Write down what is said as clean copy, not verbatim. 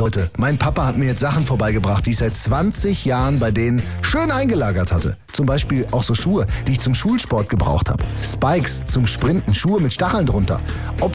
Leute, mein Papa hat mir jetzt Sachen vorbeigebracht, die ich seit 20 Jahren bei denen schön eingelagert hatte. Zum Beispiel auch so Schuhe, die ich zum Schulsport gebraucht habe. Spikes zum Sprinten, Schuhe mit Stacheln drunter. Ob